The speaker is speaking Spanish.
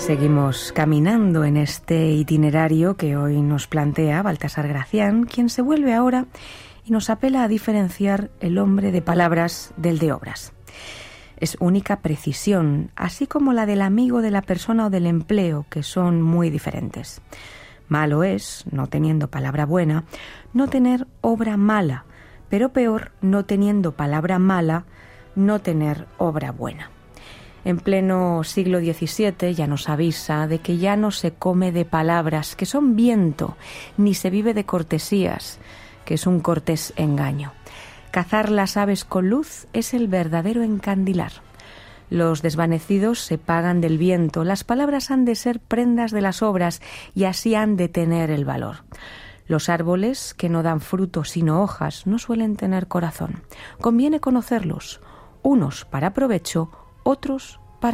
Seguimos caminando en este itinerario que hoy nos plantea Baltasar Gracián, quien se vuelve ahora y nos apela a diferenciar el hombre de palabras del de obras. Es única precisión, así como la del amigo de la persona o del empleo, que son muy diferentes. Malo es, no teniendo palabra buena, no tener obra mala, pero peor, no teniendo palabra mala, no tener obra buena. En pleno siglo XVII ya nos avisa de que ya no se come de palabras, que son viento, ni se vive de cortesías, que es un cortés engaño. Cazar las aves con luz es el verdadero encandilar. Los desvanecidos se pagan del viento, las palabras han de ser prendas de las obras y así han de tener el valor. Los árboles que no dan frutos sino hojas no suelen tener corazón. Conviene conocerlos, unos para provecho, otros